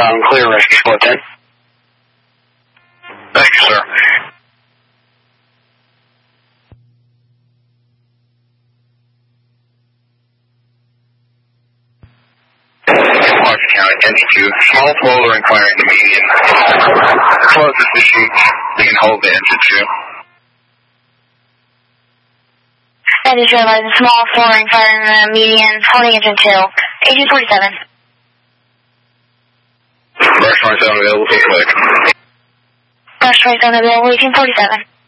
Loud and clear, Rescue Squad 10. Thank you, sir. Washington County, ND2. Small flow inquiring the median. Closest issue. You can hold the engine 2. That is realized a small flooring firing the median, holding engine 2. 1847. Brush 27 available, take a look. Brush 27 available, 1847.